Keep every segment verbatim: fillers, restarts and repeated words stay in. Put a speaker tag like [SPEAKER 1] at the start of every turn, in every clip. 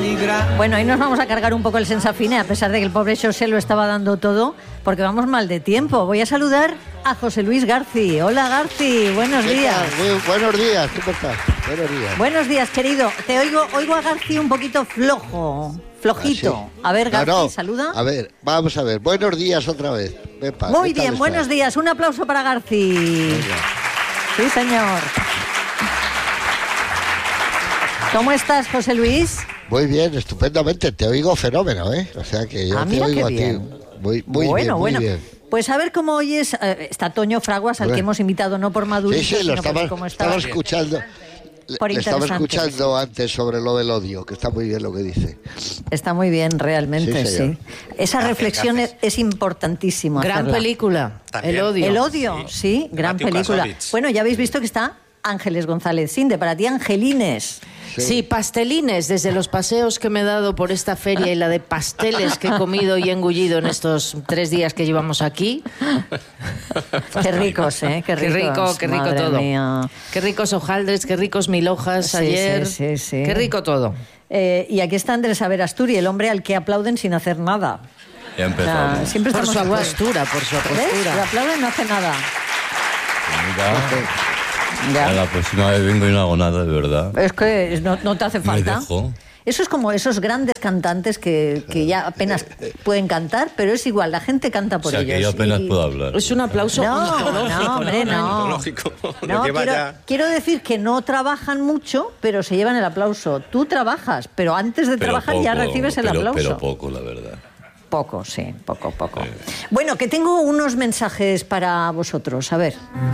[SPEAKER 1] peligra.
[SPEAKER 2] Bueno, ahí nos vamos a cargar un poco el Sensafine, a pesar de que el pobre José lo estaba dando todo, porque vamos mal de tiempo. Voy a saludar a José Luis Garci. Hola, Garci, buenos días.
[SPEAKER 3] Muy buenos días, ¿cómo estás? Buenos días.
[SPEAKER 2] Buenos días, querido. Te oigo, oigo a Garci un poquito flojo, flojito. A ver, Garci,
[SPEAKER 3] no, no.
[SPEAKER 2] saluda.
[SPEAKER 3] A ver, vamos a ver. Buenos días otra vez. Pepa,
[SPEAKER 2] Muy bien, buenos días. Un aplauso para Garci.
[SPEAKER 3] Venga.
[SPEAKER 2] Sí, señor. ¿Cómo estás, José Luis?
[SPEAKER 3] Muy bien, estupendamente. Te oigo fenómeno, ¿eh? O sea que yo
[SPEAKER 2] Ah,
[SPEAKER 3] te
[SPEAKER 2] mira
[SPEAKER 3] oigo
[SPEAKER 2] qué
[SPEAKER 3] a
[SPEAKER 2] bien.
[SPEAKER 3] ti. Muy, muy
[SPEAKER 2] bueno,
[SPEAKER 3] bien, muy
[SPEAKER 2] bueno.
[SPEAKER 3] bien.
[SPEAKER 2] Pues a ver cómo oyes. Eh, está Toño Fraguas, al
[SPEAKER 3] Bueno.
[SPEAKER 2] que hemos invitado no por Maduro,
[SPEAKER 3] Sí, sí, lo
[SPEAKER 2] sino
[SPEAKER 3] estaba,
[SPEAKER 2] porque como estaba...
[SPEAKER 3] estaba escuchando.
[SPEAKER 2] Por
[SPEAKER 3] Le estaba
[SPEAKER 2] interesante.
[SPEAKER 3] escuchando antes sobre lo del odio, que está muy bien lo que dice.
[SPEAKER 2] Está muy bien, realmente,
[SPEAKER 3] Sí,
[SPEAKER 2] sí.
[SPEAKER 3] señor.
[SPEAKER 2] Esa reflexión es, es importantísimo
[SPEAKER 4] Gran
[SPEAKER 2] hacerla.
[SPEAKER 4] película,
[SPEAKER 1] También.
[SPEAKER 4] El odio.
[SPEAKER 2] El odio, sí,
[SPEAKER 1] Sí.
[SPEAKER 2] gran
[SPEAKER 1] Matthew
[SPEAKER 2] película.
[SPEAKER 1] Kassovitz.
[SPEAKER 2] Bueno, ya habéis visto que está Ángeles González Sinde, para ti Angelines.
[SPEAKER 4] Sí, pastelines, desde los paseos que me he dado por esta feria y la de pasteles que he comido y engullido en estos tres días que llevamos aquí.
[SPEAKER 2] Qué ricos, ¿eh? Qué
[SPEAKER 4] Qué
[SPEAKER 2] ricos.
[SPEAKER 4] rico, qué rico
[SPEAKER 2] Madre
[SPEAKER 4] todo.
[SPEAKER 2] mía.
[SPEAKER 4] Qué ricos hojaldres, qué ricos mil hojas
[SPEAKER 2] Sí,
[SPEAKER 4] ayer.
[SPEAKER 2] sí, sí, sí.
[SPEAKER 4] Qué rico todo.
[SPEAKER 2] Eh, y aquí está Andrés Averasturi, el hombre al que aplauden sin hacer nada.
[SPEAKER 5] Ya
[SPEAKER 2] O
[SPEAKER 5] empezamos.
[SPEAKER 2] sea, siempre
[SPEAKER 4] Por
[SPEAKER 2] estamos
[SPEAKER 4] su
[SPEAKER 2] igual.
[SPEAKER 4] postura, por su
[SPEAKER 2] ¿Ves?
[SPEAKER 4] postura.
[SPEAKER 2] Le aplauden y no hace nada.
[SPEAKER 5] Mira, a la próxima vez vengo y no hago nada, de verdad.
[SPEAKER 2] Es que no, no te hace
[SPEAKER 5] Me
[SPEAKER 2] falta.
[SPEAKER 5] dejo.
[SPEAKER 2] Eso es como esos grandes cantantes que, que ya apenas pueden cantar, pero es igual, la gente canta por
[SPEAKER 5] O sea,
[SPEAKER 2] ellos.
[SPEAKER 5] que yo apenas
[SPEAKER 2] Y-
[SPEAKER 5] puedo hablar.
[SPEAKER 4] Es un aplauso
[SPEAKER 2] No,
[SPEAKER 4] ontológico,
[SPEAKER 2] no, hombre, no.
[SPEAKER 1] Ontológico. Lo
[SPEAKER 2] No,
[SPEAKER 1] lleva
[SPEAKER 2] quiero,
[SPEAKER 1] ya-
[SPEAKER 2] quiero decir que no trabajan mucho, pero se llevan el aplauso. Tú trabajas, pero antes de
[SPEAKER 5] Pero
[SPEAKER 2] trabajar ya
[SPEAKER 5] poco,
[SPEAKER 2] recibes el
[SPEAKER 5] pero-
[SPEAKER 2] aplauso.
[SPEAKER 5] Pero poco, la verdad.
[SPEAKER 2] Poco, sí, poco, poco. Bueno, que tengo unos mensajes para vosotros. A ver.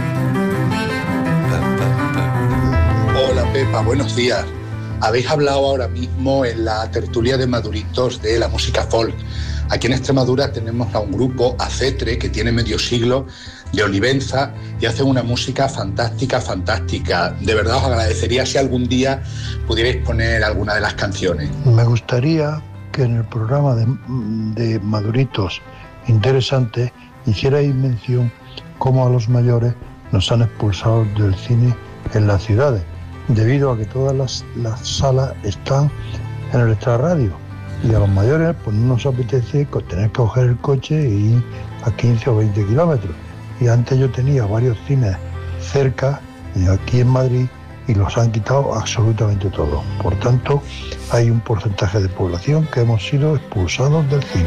[SPEAKER 6] Hola Pepa, buenos días. Habéis hablado ahora mismo en la tertulia de Maduritos de la música folk. Aquí en Extremadura tenemos a un grupo, Acetre, que tiene medio siglo, de Olivenza, y hacen una música fantástica, fantástica. De verdad os agradecería si algún día pudierais poner alguna de las canciones.
[SPEAKER 7] Me gustaría que en el programa de, de Maduritos Interesante hicierais mención cómo a los mayores nos han expulsado del cine en las ciudades, debido a que todas las, las salas están en el extrarradio. Y a los mayores pues no nos apetece co- tener que coger el coche e ir a quince o veinte kilómetros. Y antes yo tenía varios cines cerca, eh, aquí en Madrid, y los han quitado absolutamente todo. Por tanto, hay un porcentaje de población que hemos sido expulsados del cine.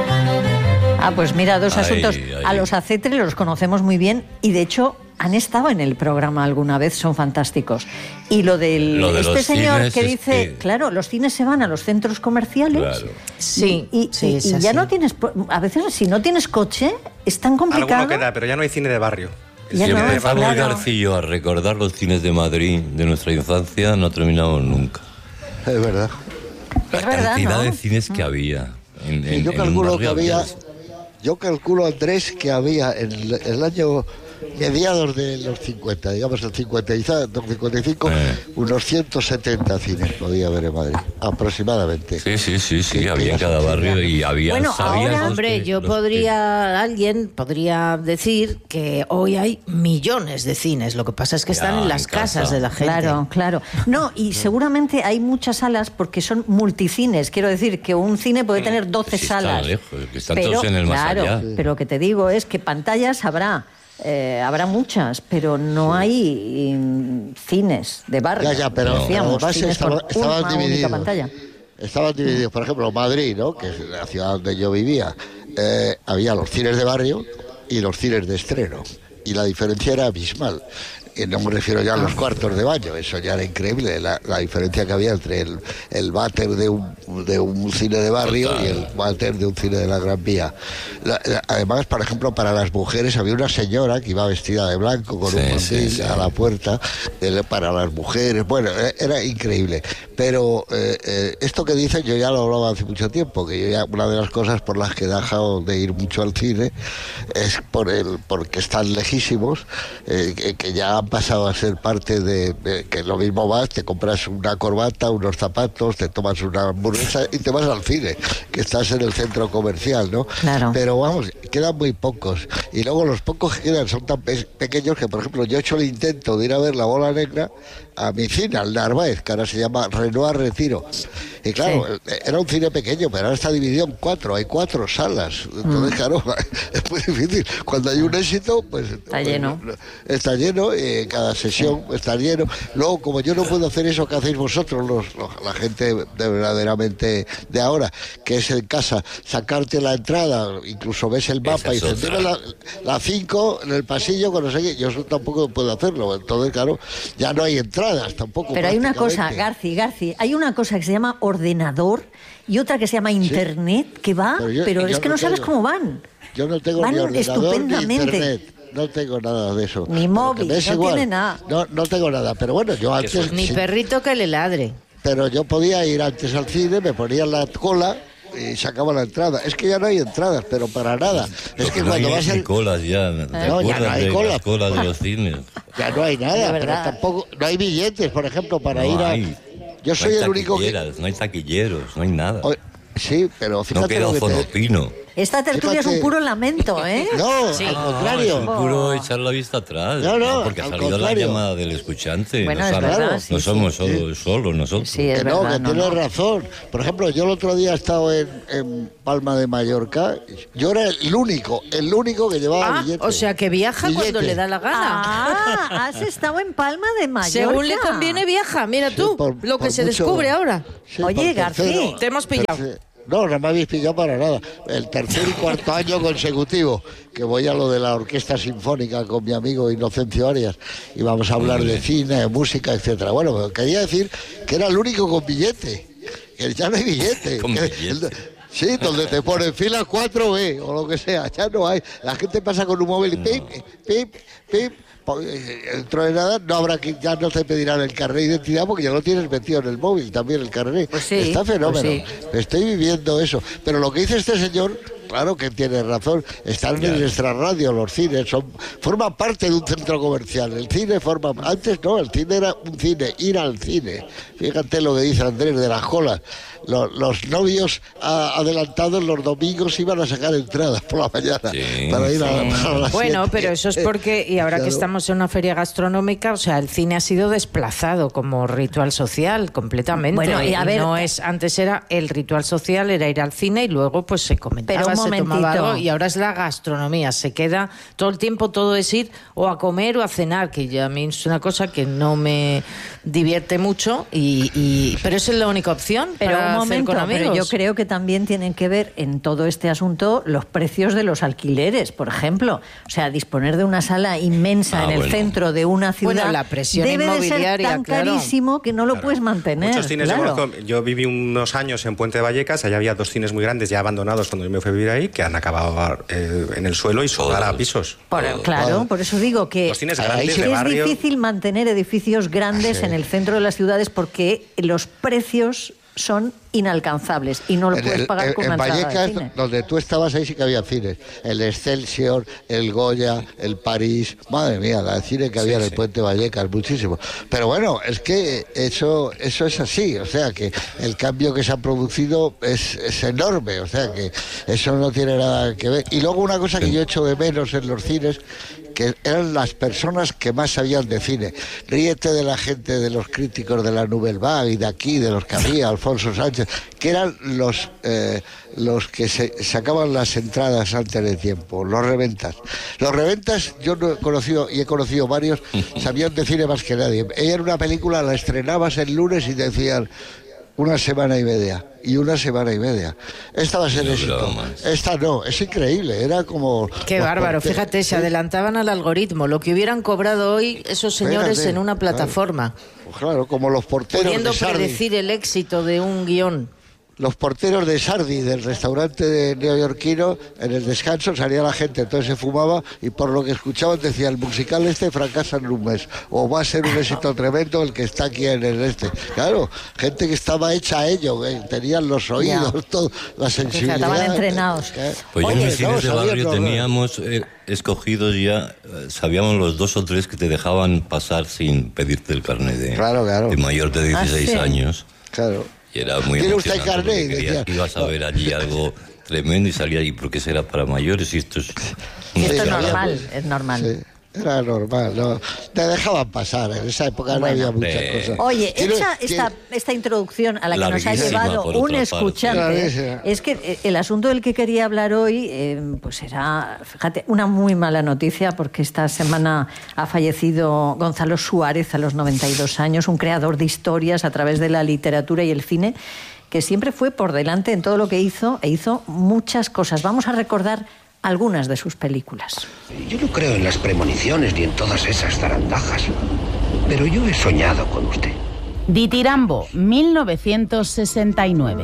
[SPEAKER 2] Ah, pues mira, dos
[SPEAKER 5] Ay,
[SPEAKER 2] asuntos.
[SPEAKER 5] ay.
[SPEAKER 2] A los Acetre los conocemos muy bien y de hecho han estado en el programa alguna vez, son fantásticos. Y lo del
[SPEAKER 5] Lo de
[SPEAKER 2] este
[SPEAKER 5] los
[SPEAKER 2] señor
[SPEAKER 5] cines
[SPEAKER 2] que
[SPEAKER 5] es
[SPEAKER 2] dice,
[SPEAKER 5] que-
[SPEAKER 2] claro, los cines se van a los centros comerciales.
[SPEAKER 5] Claro.
[SPEAKER 4] Sí,
[SPEAKER 2] Y, y-
[SPEAKER 4] sí,
[SPEAKER 2] y-
[SPEAKER 4] es
[SPEAKER 2] y ya
[SPEAKER 4] así.
[SPEAKER 2] no tienes, a veces si no tienes coche, es tan complicado.
[SPEAKER 1] Alguno queda, pero ya no hay cine de barrio.
[SPEAKER 2] Ya
[SPEAKER 5] Si
[SPEAKER 2] no,
[SPEAKER 5] empezamos,
[SPEAKER 2] claro.
[SPEAKER 5] Garcillo, a recordar los cines de Madrid de nuestra infancia, no terminamos nunca.
[SPEAKER 3] Es verdad.
[SPEAKER 2] Es
[SPEAKER 5] La
[SPEAKER 2] verdad,
[SPEAKER 5] cantidad
[SPEAKER 2] ¿no?
[SPEAKER 5] de cines que había. En,
[SPEAKER 3] Sí,
[SPEAKER 5] en-
[SPEAKER 3] yo
[SPEAKER 5] en un
[SPEAKER 3] calculo que
[SPEAKER 5] barrio
[SPEAKER 3] había, yo calculo, Andrés, que había en el, el año mediados de los cincuenta, digamos el cincuenta y cinco,
[SPEAKER 5] Eh.
[SPEAKER 3] unos ciento setenta cines podía haber en Madrid, aproximadamente.
[SPEAKER 5] Sí, sí, sí, sí,
[SPEAKER 3] Sí,
[SPEAKER 5] había en
[SPEAKER 3] que
[SPEAKER 5] cada
[SPEAKER 3] eso-
[SPEAKER 5] barrio y había...
[SPEAKER 2] Bueno,
[SPEAKER 5] sabías
[SPEAKER 2] ahora,
[SPEAKER 5] los
[SPEAKER 4] Hombre,
[SPEAKER 5] que-
[SPEAKER 4] yo
[SPEAKER 5] los
[SPEAKER 4] podría, alguien podría decir que hoy hay millones de cines. Lo que pasa es que
[SPEAKER 5] Ya,
[SPEAKER 4] están en las
[SPEAKER 5] en casa.
[SPEAKER 4] casas de la gente.
[SPEAKER 2] Claro, claro. No, y seguramente hay muchas salas porque son multicines. Quiero decir que un cine puede tener doce
[SPEAKER 5] Sí, están
[SPEAKER 2] salas.
[SPEAKER 5] lejos, que están
[SPEAKER 2] pero,
[SPEAKER 5] todos en el más
[SPEAKER 2] claro,
[SPEAKER 5] allá.
[SPEAKER 2] pero lo que te digo es que pantallas habrá. eh, habrá muchas, pero no hay mm, cines de barrio.
[SPEAKER 3] Ya, ya, pero
[SPEAKER 2] Decíamos,
[SPEAKER 3] además
[SPEAKER 2] cines
[SPEAKER 3] estaba-
[SPEAKER 2] con
[SPEAKER 3] estaban
[SPEAKER 2] una única
[SPEAKER 3] divididos.
[SPEAKER 2] pantalla.
[SPEAKER 3] Estaban divididos, por ejemplo, Madrid, ¿no?, que es la ciudad donde yo vivía, eh, había los cines de barrio y los cines de estreno, y la diferencia era abismal. Y no me refiero ya a los cuartos de baño, eso ya era increíble, la, la diferencia que había entre el, el váter de un, de un cine de barrio y el váter de un cine de la Gran Vía. La- la- además, por ejemplo, para las mujeres había una señora que iba vestida de blanco con
[SPEAKER 5] Sí,
[SPEAKER 3] un
[SPEAKER 5] sí,
[SPEAKER 3] mandil
[SPEAKER 5] sí.
[SPEAKER 3] a la puerta de- para las mujeres. Bueno, eh, era increíble. Pero eh, eh, esto que dicen yo ya lo hablaba hace mucho tiempo, que yo ya, una de las cosas por las que he dejado de ir mucho al cine es por el porque están lejísimos, eh, que, que ya han pasado a ser parte de, de que lo mismo vas, te compras una corbata, unos zapatos, te tomas una hamburguesa y te vas al cine, que estás en el centro comercial, ¿no?
[SPEAKER 2] Claro.
[SPEAKER 3] Pero vamos, quedan muy pocos. Y luego los pocos que quedan son tan pe- pequeños que, por ejemplo, yo he hecho el intento de ir a ver La Bola Negra a mi cine, al Narváez, que ahora se llama Renoir Retiro. Y claro,
[SPEAKER 2] Sí.
[SPEAKER 3] era un cine pequeño, pero ahora está dividido en cuatro, hay cuatro salas. Entonces, claro, es muy difícil. Cuando hay un éxito, pues...
[SPEAKER 2] Está
[SPEAKER 3] pues,
[SPEAKER 2] lleno.
[SPEAKER 3] Está lleno, y cada sesión está lleno. Luego, como yo no puedo hacer eso que hacéis vosotros, los, los- la gente de verdaderamente de ahora, que es en casa, sacarte la entrada, incluso ves el mapa
[SPEAKER 5] Esa
[SPEAKER 3] y
[SPEAKER 5] es
[SPEAKER 3] dices,
[SPEAKER 5] otra.
[SPEAKER 3] "Dime la, la cinco en el pasillo, con no sé qué". Yo eso tampoco puedo hacerlo. Entonces, claro, ya no hay entradas tampoco.
[SPEAKER 2] Pero hay una cosa,
[SPEAKER 3] prácticamente.
[SPEAKER 2] Garci, Garci, hay una cosa que se llama ordenador y otra que se llama internet, que va,
[SPEAKER 3] Pero
[SPEAKER 2] pero,
[SPEAKER 3] yo-
[SPEAKER 2] es
[SPEAKER 3] yo
[SPEAKER 2] que
[SPEAKER 3] no
[SPEAKER 2] no sabes
[SPEAKER 3] tengo.
[SPEAKER 2] cómo van.
[SPEAKER 3] Yo no tengo
[SPEAKER 2] Van
[SPEAKER 3] ni ordenador ni
[SPEAKER 2] estupendamente.
[SPEAKER 3] internet. No tengo nada de eso.
[SPEAKER 2] Ni
[SPEAKER 3] Pero
[SPEAKER 2] móvil,
[SPEAKER 3] que me es
[SPEAKER 2] no
[SPEAKER 3] igual.
[SPEAKER 2] tiene nada.
[SPEAKER 3] No, no tengo nada. Pero bueno, yo antes...
[SPEAKER 4] Ni
[SPEAKER 3] sí,
[SPEAKER 4] perrito que le ladre.
[SPEAKER 3] pero yo podía ir antes al cine, me ponía en la cola y sacaba la entrada. Es que ya no hay entradas, pero para nada.
[SPEAKER 5] Lo
[SPEAKER 3] Es que
[SPEAKER 5] no hay
[SPEAKER 3] cuando
[SPEAKER 5] es
[SPEAKER 3] vas
[SPEAKER 5] ni
[SPEAKER 3] al...
[SPEAKER 5] colas ya. ¿Te
[SPEAKER 3] No, ya
[SPEAKER 5] acuerdas
[SPEAKER 3] no hay
[SPEAKER 5] de
[SPEAKER 3] cola.
[SPEAKER 5] las colas de los cines?
[SPEAKER 3] Ya no hay
[SPEAKER 2] De
[SPEAKER 3] nada, pero
[SPEAKER 2] verdad.
[SPEAKER 3] tampoco... No hay billetes, por ejemplo, para ir
[SPEAKER 5] No
[SPEAKER 3] a...
[SPEAKER 5] hay.
[SPEAKER 3] Yo
[SPEAKER 5] No
[SPEAKER 3] soy
[SPEAKER 5] hay
[SPEAKER 3] el único que...
[SPEAKER 5] taquilleras, No hay taquilleros, no hay nada.
[SPEAKER 3] O- Sí, pero
[SPEAKER 5] No
[SPEAKER 3] fíjate
[SPEAKER 5] queda
[SPEAKER 3] lo que te...
[SPEAKER 5] fonopino.
[SPEAKER 2] Esta tertulia es un
[SPEAKER 3] Fíjate.
[SPEAKER 2] puro lamento, ¿eh?
[SPEAKER 3] No,
[SPEAKER 4] Sí.
[SPEAKER 3] al
[SPEAKER 5] No, es
[SPEAKER 3] contrario.
[SPEAKER 5] un puro echar la vista atrás.
[SPEAKER 3] No, no,
[SPEAKER 5] porque ha
[SPEAKER 3] al
[SPEAKER 5] salido
[SPEAKER 3] contrario.
[SPEAKER 5] la llamada del escuchante.
[SPEAKER 2] Bueno,
[SPEAKER 5] no
[SPEAKER 2] es
[SPEAKER 5] somos-
[SPEAKER 2] verdad,
[SPEAKER 5] no
[SPEAKER 2] sí,
[SPEAKER 5] somos
[SPEAKER 3] sí.
[SPEAKER 5] solo, solo nosotros.
[SPEAKER 2] Sí, es
[SPEAKER 3] Que no,
[SPEAKER 2] verdad.
[SPEAKER 3] que
[SPEAKER 2] no,
[SPEAKER 3] tienes
[SPEAKER 2] no.
[SPEAKER 3] razón. Por ejemplo, yo el otro día he estado en, en Palma de Mallorca. Yo era el único, el único que llevaba
[SPEAKER 4] Ah,
[SPEAKER 3] billete.
[SPEAKER 4] o sea que viaja cuando
[SPEAKER 3] Billete.
[SPEAKER 4] le da la gana.
[SPEAKER 2] Ah, has estado en Palma de Mallorca.
[SPEAKER 4] Según le conviene viaja, mira
[SPEAKER 3] Sí,
[SPEAKER 4] tú,
[SPEAKER 3] por-
[SPEAKER 4] lo que
[SPEAKER 3] por
[SPEAKER 4] se
[SPEAKER 3] mucho-
[SPEAKER 4] descubre ahora.
[SPEAKER 3] Sí,
[SPEAKER 2] Oye,
[SPEAKER 3] por
[SPEAKER 2] García,
[SPEAKER 3] tercero-
[SPEAKER 4] te hemos pillado.
[SPEAKER 3] terce- No, no me habéis pillado para nada. El tercer y cuarto año consecutivo que voy a lo de la Orquesta Sinfónica con mi amigo Inocencio Arias y vamos a hablar de cine, de música, etcétera. Bueno, pero quería decir que era el único con billete. Que ya no hay billete.
[SPEAKER 5] Con
[SPEAKER 3] Que-
[SPEAKER 5] billete.
[SPEAKER 3] el- Sí, donde te ponen fila cuatro B o lo que sea, ya no hay. La gente pasa con un móvil y pip, pip, pip. po- eh, Dentro de nada no habrá que, ya no te pedirán el carnet de identidad porque ya lo tienes metido en el móvil también el carnet.
[SPEAKER 2] Pues sí,
[SPEAKER 3] Está fenómeno.
[SPEAKER 2] pues
[SPEAKER 3] Estoy viviendo eso. Pero lo que dice este señor, claro que tiene razón, están en el extrarradio, los cines, son, forman parte de un centro comercial. El cine forma, antes no, el cine era un cine, ir al cine. Fíjate lo que dice Andrés de las colas. Los, los novios a- adelantados los domingos iban a sacar entradas por la mañana
[SPEAKER 5] Sí.
[SPEAKER 3] para ir a, a las
[SPEAKER 4] Bueno,
[SPEAKER 3] siete.
[SPEAKER 4] pero eso es porque, y ahora que
[SPEAKER 3] Claro.
[SPEAKER 4] estamos en una feria gastronómica, o sea, el cine ha sido desplazado como ritual social completamente.
[SPEAKER 2] Bueno, y a ver-
[SPEAKER 4] no es, antes era el ritual social, era ir al cine y luego pues se comentaba,
[SPEAKER 2] Pero un
[SPEAKER 4] se tomaba
[SPEAKER 2] momentito.
[SPEAKER 4] algo, y ahora es la gastronomía. Se queda todo el tiempo, todo es ir o a comer o a cenar, que ya a mí es una cosa que no me divierte mucho, y, y- pero esa es la única opción
[SPEAKER 2] Pero
[SPEAKER 4] para
[SPEAKER 2] un
[SPEAKER 4] hacer
[SPEAKER 2] momento,
[SPEAKER 4] con amigos.
[SPEAKER 2] pero yo creo que también tienen que ver en todo este asunto los precios de los alquileres, por ejemplo. O sea, disponer de una sala inmensa
[SPEAKER 5] Ah,
[SPEAKER 2] en el
[SPEAKER 5] bueno.
[SPEAKER 2] centro de una ciudad
[SPEAKER 4] Bueno, la presión
[SPEAKER 2] debe de ser
[SPEAKER 4] inmobiliaria,
[SPEAKER 2] tan
[SPEAKER 4] claro.
[SPEAKER 2] carísimo que no lo puedes mantener.
[SPEAKER 1] Muchos cines, yo
[SPEAKER 2] claro.
[SPEAKER 1] conozco- yo viví unos años en Puente de Vallecas, allá había dos cines muy grandes ya abandonados cuando yo me fui a vivir ahí, que han acabado eh, en el suelo y sobrar a pisos.
[SPEAKER 2] Por- claro, por eso digo que
[SPEAKER 1] Los cines
[SPEAKER 3] Ahí
[SPEAKER 1] grandes
[SPEAKER 3] sí
[SPEAKER 1] de
[SPEAKER 2] es
[SPEAKER 1] barrio.
[SPEAKER 2] difícil mantener edificios grandes
[SPEAKER 3] Sí.
[SPEAKER 2] en el centro de las ciudades porque los precios son inalcanzables y no lo
[SPEAKER 3] En,
[SPEAKER 2] puedes
[SPEAKER 3] el-
[SPEAKER 2] pagar
[SPEAKER 3] en-
[SPEAKER 2] con
[SPEAKER 3] en
[SPEAKER 2] una entrada de
[SPEAKER 3] Vallecas,
[SPEAKER 2] cine.
[SPEAKER 3] donde tú estabas, ahí sí que había cines. El Excelsior, el Goya, el París. Madre mía, la cine que había en el Puente Vallecas, muchísimo. Pero bueno, es que eso eso es así. O sea, que el cambio que se ha producido es, es enorme. O sea, que eso no tiene nada que ver. Y luego una cosa que yo echo de menos en los cines, que eran las personas que más sabían de cine. Ríete de la gente, de los críticos de la Nouvelle Vague y de aquí, de los que había, Alfonso Sánchez, que eran los eh, los que se sacaban las entradas antes de tiempo, los reventas. Los reventas, yo no he conocido, y he conocido varios, sabían de cine más que nadie. Ella era una película, la estrenabas el lunes y te decían una semana y media, y una semana y media. Esta va a ser
[SPEAKER 5] No
[SPEAKER 3] éxito.
[SPEAKER 5] duraba más.
[SPEAKER 3] Esta no, es increíble, era como...
[SPEAKER 4] Qué
[SPEAKER 3] los
[SPEAKER 4] bárbaro,
[SPEAKER 3] porteros-
[SPEAKER 4] fíjate, se
[SPEAKER 3] sí.
[SPEAKER 4] adelantaban al algoritmo, lo que hubieran cobrado hoy esos señores
[SPEAKER 3] Espérate,
[SPEAKER 4] en una
[SPEAKER 3] claro.
[SPEAKER 4] plataforma,
[SPEAKER 3] Pues claro, como los porteros
[SPEAKER 4] pudiendo
[SPEAKER 3] de Sardi.
[SPEAKER 4] predecir el éxito de un guión.
[SPEAKER 3] Los porteros de Sardi, del restaurante de neoyorquino, en el descanso salía la gente, entonces se fumaba y por lo que escuchaban decía, el musical este fracasa en un mes, o va a ser un éxito tremendo el que está aquí en el este. Claro, gente que estaba hecha a ello, eh, tenían los oídos,
[SPEAKER 2] Ya.
[SPEAKER 3] todo, la sensibilidad.
[SPEAKER 2] estaban entrenados.
[SPEAKER 3] eh,
[SPEAKER 5] Pues yo en
[SPEAKER 3] oye,
[SPEAKER 5] los cines
[SPEAKER 3] no,
[SPEAKER 5] de
[SPEAKER 3] sabían
[SPEAKER 5] barrio
[SPEAKER 3] los-
[SPEAKER 5] teníamos eh, escogidos ya, eh, sabíamos los dos o tres que te dejaban pasar sin pedirte el carnet de,
[SPEAKER 3] Claro, claro.
[SPEAKER 5] de mayor de dieciséis
[SPEAKER 2] Ah, sí.
[SPEAKER 5] años.
[SPEAKER 3] Claro.
[SPEAKER 5] Y era muy
[SPEAKER 3] ¿Tiene usted
[SPEAKER 5] emocionante
[SPEAKER 3] carnet?
[SPEAKER 5] porque creías
[SPEAKER 3] Decía.
[SPEAKER 5] que ibas a ver allí algo tremendo y salía ahí porque será para mayores y esto es...
[SPEAKER 2] Y esto es
[SPEAKER 3] Sí,
[SPEAKER 2] normal,
[SPEAKER 3] había-
[SPEAKER 2] es normal.
[SPEAKER 3] Sí. Era normal, ¿no? Te dejaban pasar, en esa época bueno, no había muchas eh, cosas.
[SPEAKER 2] Oye, hecha esta, esta introducción a la que nos ha llevado un escuchante, parte. Es que el asunto del que quería hablar hoy, eh, pues era, fíjate, una muy mala noticia, porque esta semana ha fallecido Gonzalo Suárez a los noventa y dos años, un creador de historias a través de la literatura y el cine, que siempre fue por delante en todo lo que hizo, e hizo muchas cosas. Vamos a recordar algunas de sus películas.
[SPEAKER 8] Yo no creo en las premoniciones ni en todas esas zarandajas, pero yo he soñado con usted.
[SPEAKER 9] Ditirambo, mil novecientos sesenta y nueve.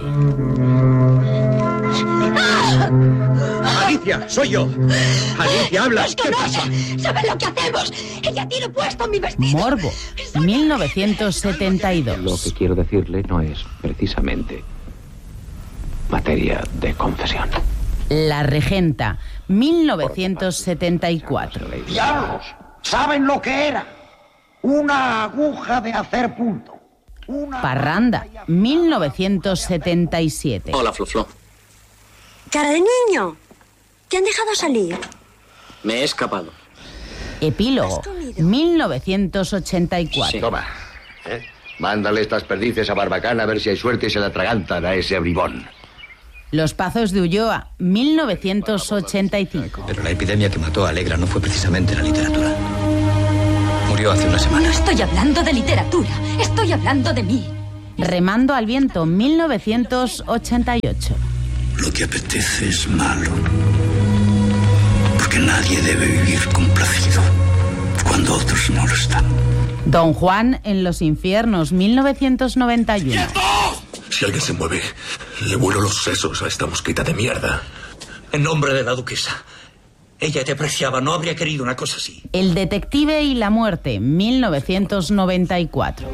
[SPEAKER 10] Alicia, soy yo. Alicia, hablas. ¿Qué pasa?
[SPEAKER 11] ¿Sabes lo que hacemos? Ella tiene puesto mi vestido.
[SPEAKER 9] Morbo, mil novecientos setenta y dos.
[SPEAKER 12] Lo que quiero decirle no es precisamente materia de confesión.
[SPEAKER 9] La Regenta, mil novecientos setenta y cuatro.
[SPEAKER 10] ¡Diablos! ¿Saben lo que era? Una aguja de hacer punto. Una
[SPEAKER 9] Parranda, mil novecientos setenta y siete.
[SPEAKER 13] Hola, Flo-Flo.
[SPEAKER 11] Cara de niño. ¿Te han dejado salir?
[SPEAKER 13] Me he escapado.
[SPEAKER 9] Epílogo, mil novecientos ochenta y cuatro. Sí.
[SPEAKER 8] Toma. ¿Eh? Mándale estas perdices a Barbacana a ver si hay suerte y se la atragantan a ese bribón.
[SPEAKER 9] Los Pazos de Ulloa, mil novecientos ochenta y cinco.
[SPEAKER 13] Pero la epidemia que mató a Alegra no fue precisamente la literatura. Murió hace una semana.
[SPEAKER 11] No estoy hablando de literatura, estoy hablando de mí.
[SPEAKER 9] Remando al viento, mil novecientos ochenta y ocho.
[SPEAKER 14] Lo que apetece es malo, porque nadie debe vivir complacido cuando otros no lo están.
[SPEAKER 9] Don Juan en los infiernos, mil novecientos noventa y uno.
[SPEAKER 14] ¡Quieto! Si alguien se mueve, le vuelo los sesos a esta mosquita de mierda. En nombre de la duquesa. Ella te apreciaba, no habría querido una cosa así.
[SPEAKER 9] El detective y la muerte, mil novecientos noventa y cuatro.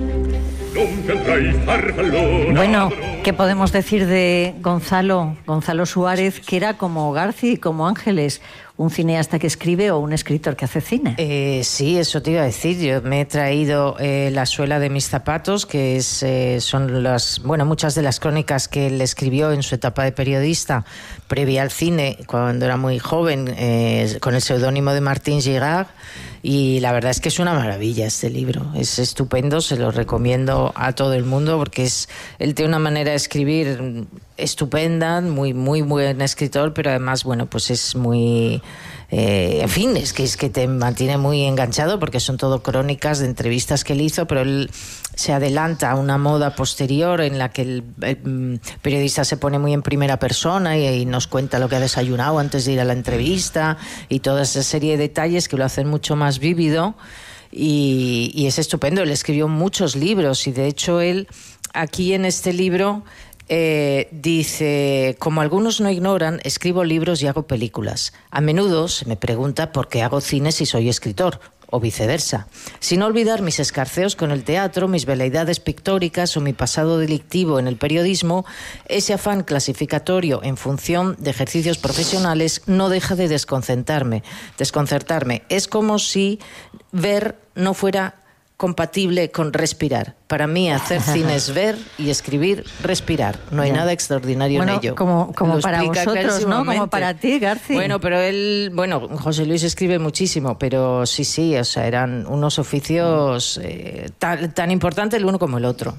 [SPEAKER 2] Bueno, ¿qué podemos decir de Gonzalo, Gonzalo Suárez, que era como Garci y como Ángeles, un cineasta que escribe o un escritor que hace cine?
[SPEAKER 4] Eh, sí, eso te iba a decir. Yo me he traído eh, La suela de mis zapatos, que es, eh, son las, bueno, muchas de las crónicas que él escribió en su etapa de periodista, previa al cine, cuando era muy joven, eh, con el seudónimo de Martín Girard. Y la verdad es que es una maravilla este libro, es estupendo, se lo recomiendo a todo el mundo porque es, él tiene una manera de escribir estupenda, muy muy buen escritor, pero además, bueno, pues es muy... Eh, en fin, es que, es que te mantiene muy enganchado porque son todo crónicas de entrevistas que él hizo, pero él se adelanta a una moda posterior en la que el, el periodista se pone muy en primera persona y, y nos cuenta lo que ha desayunado antes de ir a la entrevista y toda esa serie de detalles que lo hacen mucho más vívido y, y es estupendo. Él escribió muchos libros y de hecho él aquí en este libro... Eh, dice, como algunos no ignoran, escribo libros y hago películas. A menudo se me pregunta por qué hago cine si soy escritor, o viceversa. Sin olvidar mis escarceos con el teatro, mis veleidades pictóricas o mi pasado delictivo en el periodismo, ese afán clasificatorio en función de ejercicios profesionales no deja de desconcertarme. Desconcertarme. Es como si ver no fuera compatible con respirar. Para mí hacer cine es ver y escribir, respirar. No hay Bien. nada extraordinario
[SPEAKER 2] bueno,
[SPEAKER 4] en ello.
[SPEAKER 2] Como, como para vosotros, ¿no? Como para ti, Garci.
[SPEAKER 4] Bueno, pero él, bueno, José Luis escribe muchísimo, pero sí, sí, o sea, eran unos oficios eh, tan, tan importantes el uno como el otro.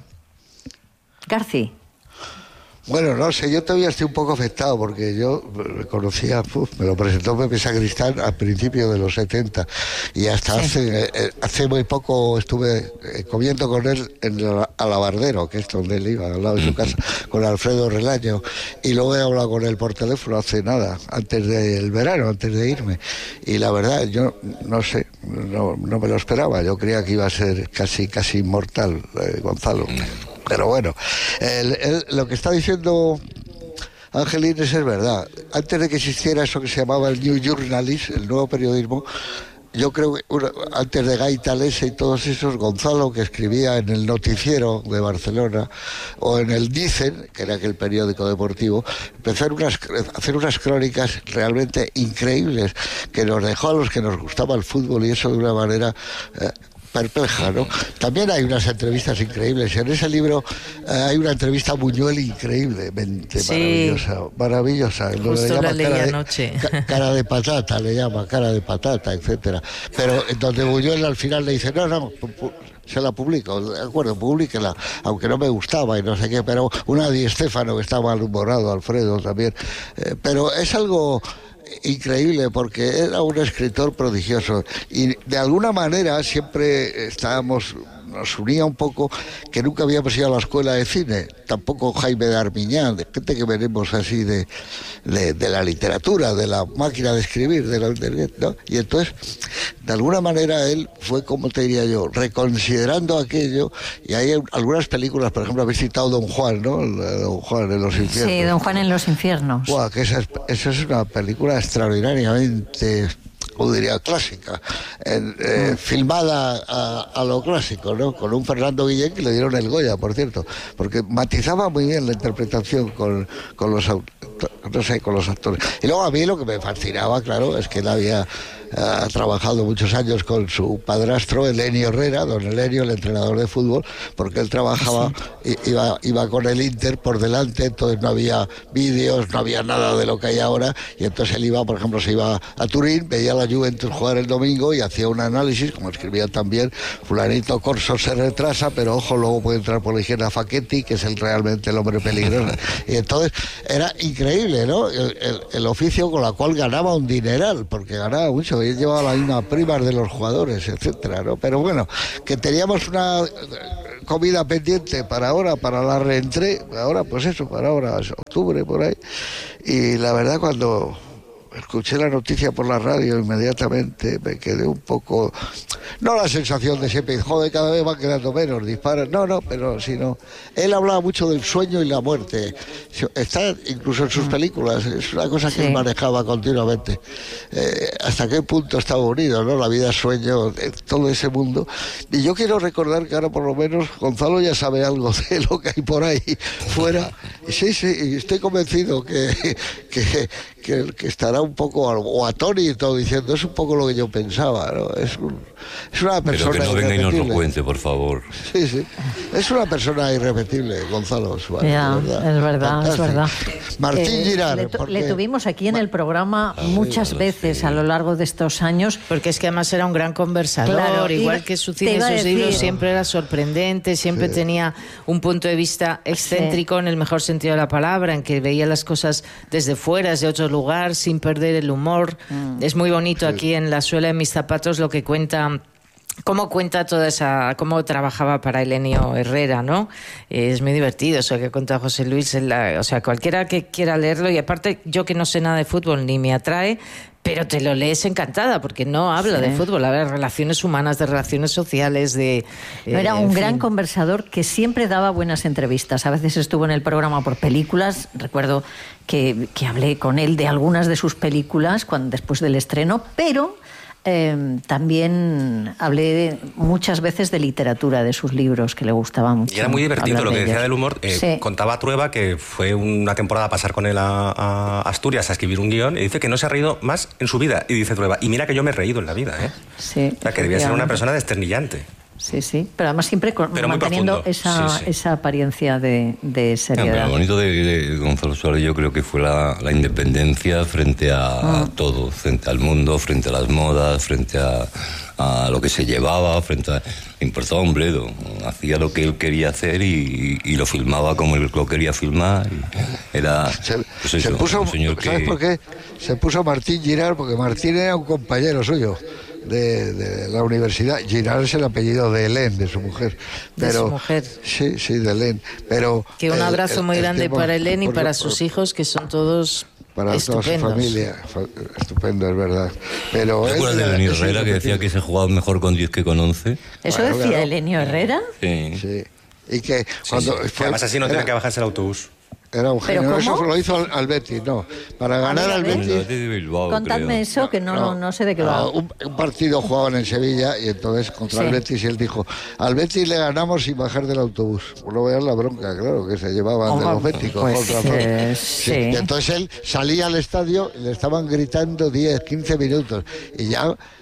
[SPEAKER 2] Garci.
[SPEAKER 3] Bueno, no sé, yo todavía estoy un poco afectado porque yo conocía, uf, me lo presentó Pepe Sacristán al principio de los setenta y hasta sí. hace eh, hace muy poco estuve eh, comiendo con él en el Alabardero, que es donde él iba, al lado de su casa, con Alfredo Relaño, y luego he hablado con él por teléfono hace nada, antes del verano, antes de irme, y la verdad, yo no sé, no, no me lo esperaba, yo creía que iba a ser casi, casi inmortal, eh, Gonzalo. Pero bueno, el, el, lo que está diciendo Angelines es verdad. Antes de que existiera eso que se llamaba el New Journalist, el nuevo periodismo, yo creo que una, antes de Gay Talese y todos esos, Gonzalo, que escribía en el Noticiero de Barcelona o en el Dicen, que era aquel periódico deportivo, empezó a unas, a hacer unas crónicas realmente increíbles que nos dejó a los que nos gustaba el fútbol y eso de una manera... Eh, perpleja, ¿no? También hay unas entrevistas increíbles. En ese libro eh, hay una entrevista a Buñuel increíblemente sí. maravillosa, maravillosa.
[SPEAKER 4] Justo la leí anoche.
[SPEAKER 3] Ca, cara de patata, le llama, cara de patata, etcétera. Pero en donde Buñuel al final le dice, no, no, pu, pu, se la publico, de acuerdo, publíquela, aunque no me gustaba y no sé qué, pero una Di Stéfano que está malhumorado, Alfredo también. Eh, pero es algo increíble porque era un escritor prodigioso y de alguna manera siempre estábamos, nos unía un poco que nunca habíamos ido a la escuela de cine, tampoco Jaime de Armiñán, de gente que venimos así de, de, de la literatura, de la máquina de escribir, de la internet, ¿no? Y entonces, de alguna manera él fue, como te diría yo, reconsiderando aquello, y hay algunas películas, por ejemplo, habéis citado Don Juan, ¿no? Don Juan en los infiernos.
[SPEAKER 2] Sí, Don Juan en los infiernos.
[SPEAKER 3] Buah, que esa es, esa es una película extraordinariamente, como diría, clásica, en, eh, mm. filmada a, a lo clásico, ¿no? Con un Fernando Guillén que le dieron el Goya, por cierto, porque matizaba muy bien la interpretación con, con los no sé, con los actores. Y luego a mí lo que me fascinaba, claro, es que él había ha trabajado muchos años con su padrastro Elenio Herrera, don Elenio, el entrenador de fútbol, porque él trabajaba, sí. iba, iba con el Inter por delante, entonces no había vídeos, no había nada de lo que hay ahora, y entonces él iba, por ejemplo, se iba a Turín, veía a la Juventus jugar el domingo y hacía un análisis, como escribía también, fulanito Corso se retrasa, pero ojo, luego puede entrar por la izquierda Facchetti, que es el realmente el hombre peligroso. Y entonces era increíble, ¿no? El, el, el oficio con la cual ganaba un dineral, porque ganaba mucho, y llevaba la misma primas de los jugadores, etcétera, ¿no? Pero bueno, que teníamos una comida pendiente para ahora, para la reentré, ahora pues eso, para ahora, octubre, por ahí, y la verdad cuando escuché la noticia por la radio inmediatamente me quedé un poco, no la sensación de siempre, joder, cada vez van quedando menos, disparan, no, no, pero sino, él hablaba mucho del sueño y la muerte, está incluso en sus películas, es una cosa que sí. él manejaba continuamente, eh, hasta qué punto estaba unido, ¿no? La vida, sueño, todo ese mundo, y yo quiero recordar que ahora por lo menos Gonzalo ya sabe algo de lo que hay por ahí fuera, y sí, sí, y estoy convencido que, que, que, que estará un poco o atónito diciendo, es un poco lo que yo pensaba, ¿no? Es, un, es una persona
[SPEAKER 5] pero que no venga y nos lo cuente, por favor.
[SPEAKER 3] Sí, sí, es una persona irrepetible, Gonzalo Suárez.
[SPEAKER 2] Ya, verdad. Es verdad, Fantástico. es verdad.
[SPEAKER 3] Martín eh, Girard.
[SPEAKER 2] Le, porque... le tuvimos aquí en el programa ah, muchas veces sí. a lo largo de estos años.
[SPEAKER 4] Porque es que además era un gran conversador, claro, igual iba, que su cine y sus decir... libros siempre era sorprendente, siempre sí. tenía un punto de vista excéntrico sí. en el mejor sentido de la palabra, en que veía las cosas desde fuera, desde otro lugar, sin perder el humor. Mm. Es muy bonito sí. aquí en La suela de mis zapatos lo que cuenta, cómo cuenta toda esa, cómo trabajaba para Elenio Herrera, ¿no? Es muy divertido eso que cuenta José Luis, en la, o sea, cualquiera que quiera leerlo, y aparte yo que no sé nada de fútbol ni me atrae, pero te lo lees encantada, porque no habla sí. de fútbol, habla de relaciones humanas, de relaciones sociales, de...
[SPEAKER 2] No, era un gran conversador que siempre daba buenas entrevistas. A veces estuvo en el programa por películas. Recuerdo que, que hablé con él de algunas de sus películas cuando, después del estreno, pero... Eh, también hablé muchas veces de literatura, de sus libros, que le gustaba mucho.
[SPEAKER 1] Y era muy divertido lo que
[SPEAKER 2] de
[SPEAKER 1] decía
[SPEAKER 2] ellos.
[SPEAKER 1] del humor. Eh, sí. Contaba Trueba que fue una temporada a pasar con él a, a Asturias a escribir un guión, y dice que no se ha reído más en su vida. Y dice Trueba, y mira que yo me he reído en la vida, ¿eh?
[SPEAKER 2] Sí,
[SPEAKER 1] o sea, que debía ser una persona desternillante.
[SPEAKER 2] Sí, sí, pero además siempre con, manteniendo esa, sí, sí. esa apariencia de, de seriedad.
[SPEAKER 5] No, lo bonito de, de Gonzalo Suárez yo creo que fue la, la independencia frente a, mm. a todo, frente al mundo, frente a las modas, frente a, a lo que se llevaba, frente a... No importaba un bledo, hacía lo que él quería hacer y, y, y lo filmaba como él lo quería filmar. Y era
[SPEAKER 3] se,
[SPEAKER 5] pues eso,
[SPEAKER 3] se puso,
[SPEAKER 5] un señor
[SPEAKER 3] ¿sabes
[SPEAKER 5] que...
[SPEAKER 3] por qué? Se puso Martín Girard, porque Martín era un compañero suyo. De, de la universidad. Girard es el apellido de Hélène, de su mujer. Pero,
[SPEAKER 4] de su mujer.
[SPEAKER 3] Sí, sí, de Hélène. Pero,
[SPEAKER 4] que un abrazo el, el, muy el grande tema, para Hélène y por, para por, sus hijos, que son todos
[SPEAKER 3] para
[SPEAKER 4] estupendos.
[SPEAKER 3] Toda su familia. Estupendo, es verdad. Pero
[SPEAKER 5] ¿te acuerdas de Elenio Herrera, que decía que se jugaba mejor con diez que con once?
[SPEAKER 2] ¿Eso bueno, decía claro. Elenio Herrera?
[SPEAKER 5] Sí.
[SPEAKER 3] Sí. Y que cuando...
[SPEAKER 1] Sí, sí. Fue, además así no era, tiene que bajarse el autobús.
[SPEAKER 3] Era un genio, eso lo hizo al, al Betis, no. Para ganar al Betis...
[SPEAKER 2] Contadme creo. eso, que no, no, no sé de qué va.
[SPEAKER 3] No, un, un partido jugaban en Sevilla y entonces contra sí. el Betis, y él dijo, al Betis le ganamos sin bajar del autobús. No vean la bronca, claro, que se llevaban oh, de los béticos.
[SPEAKER 2] Pues,
[SPEAKER 3] contra
[SPEAKER 2] eh,
[SPEAKER 3] sí.
[SPEAKER 2] Sí.
[SPEAKER 3] Y entonces él salía al estadio y le estaban gritando diez, quince minutos. Y ya...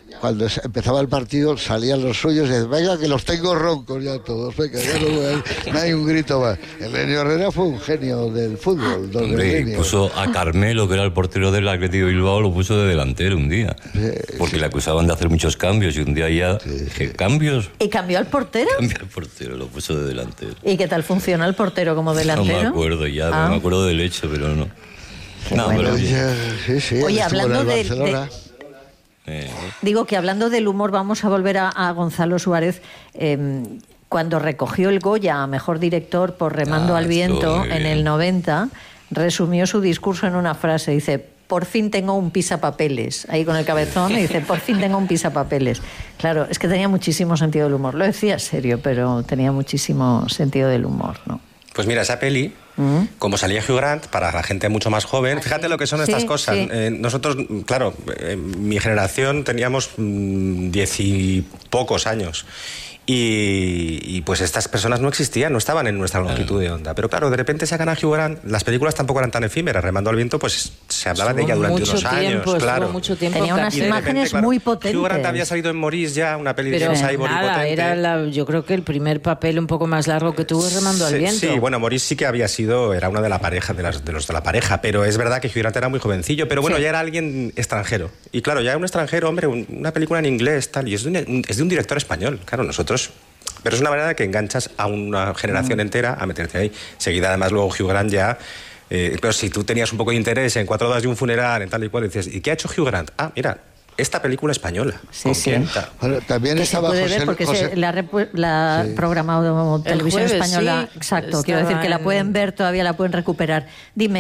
[SPEAKER 3] cuando empezaba el partido salían los suyos y decían, venga que los tengo roncos ya todos, venga, ya no, hay, no hay un grito más. Elenio Herrera fue un genio del fútbol. Don
[SPEAKER 5] Hombre,
[SPEAKER 3] Elenio.
[SPEAKER 5] Puso a Carmelo, que era el portero del Athletic de Bilbao, lo puso de delantero un día,
[SPEAKER 3] sí,
[SPEAKER 5] porque
[SPEAKER 3] sí.
[SPEAKER 5] le acusaban de hacer muchos cambios y un día ya, sí, dije, ¿cambios?
[SPEAKER 2] ¿Y cambió al portero?
[SPEAKER 5] Cambió al portero, lo puso de delantero.
[SPEAKER 2] ¿Y qué tal funciona el portero como delantero?
[SPEAKER 5] No me acuerdo ya, ah. no me acuerdo del hecho, pero no.
[SPEAKER 2] Qué
[SPEAKER 5] no,
[SPEAKER 2] bueno.
[SPEAKER 5] pero
[SPEAKER 3] Oye, sí, sí,
[SPEAKER 2] Oye, hablando de,
[SPEAKER 3] de...
[SPEAKER 5] Eh.
[SPEAKER 2] Digo que hablando del humor, vamos a volver a, a Gonzalo Suárez. Eh, cuando recogió el Goya a Mejor Director por Remando
[SPEAKER 5] ah,
[SPEAKER 2] al Viento en
[SPEAKER 5] bien.
[SPEAKER 2] el noventa, resumió su discurso en una frase. Dice, por fin tengo un pisapapeles. Ahí con el cabezón y dice, por fin tengo un pisapapeles. Claro, es que tenía muchísimo sentido del humor. Lo decía serio, pero tenía muchísimo sentido del humor, ¿no?
[SPEAKER 1] Pues mira, esa peli, ¿Mm? como salía Hugh Grant, para la gente mucho más joven, fíjate lo que son
[SPEAKER 2] sí,
[SPEAKER 1] estas cosas.
[SPEAKER 2] Sí.
[SPEAKER 1] Eh, nosotros, claro, en mi generación teníamos mmm, diez y pocos años. Y, y pues estas personas no existían, no estaban en nuestra longitud de onda. Pero claro, de repente sacan a Hugh Grant, las películas tampoco eran tan efímeras. Remando al Viento, pues se hablaba de ella durante unos
[SPEAKER 4] tiempo,
[SPEAKER 1] años. Claro.
[SPEAKER 4] Mucho tiempo.
[SPEAKER 2] Tenía unas
[SPEAKER 1] repente,
[SPEAKER 2] imágenes
[SPEAKER 1] claro,
[SPEAKER 2] muy potentes.
[SPEAKER 1] Hugh Grant había salido en Maurice ya, una peli
[SPEAKER 4] Pero
[SPEAKER 1] de cyborg
[SPEAKER 4] nada,
[SPEAKER 1] y potente.
[SPEAKER 4] era la, yo creo que el primer papel un poco más largo que tuvo Remando al
[SPEAKER 1] sí,
[SPEAKER 4] Viento.
[SPEAKER 1] Sí, bueno, Maurice sí que había sido, era una de la pareja, de, las, de los de la pareja, pero es verdad que Hugh Grant era muy jovencillo, pero bueno, sí. ya era alguien extranjero. Y claro, ya un extranjero, hombre, un, una película en inglés, tal, y es de, un, es de un director español. Claro, nosotros... Pero es una manera que enganchas a una generación mm. entera a meterte ahí. Seguida, además, luego Hugh Grant ya... Eh, pero si tú tenías un poco de interés en Cuatro horas de un funeral, en tal y cual, y dices, ¿y qué ha hecho Hugh Grant? Ah, mira, esta película española.
[SPEAKER 2] Sí, sí.
[SPEAKER 3] Bueno, también
[SPEAKER 2] que
[SPEAKER 3] estaba
[SPEAKER 2] se puede
[SPEAKER 3] José...
[SPEAKER 2] ver porque
[SPEAKER 3] José...
[SPEAKER 2] se la, repu- la
[SPEAKER 3] sí.
[SPEAKER 2] programado Televisión
[SPEAKER 4] jueves,
[SPEAKER 2] Española.
[SPEAKER 4] Sí,
[SPEAKER 2] exacto, quiero decir que la pueden ver, todavía la pueden recuperar. Dime.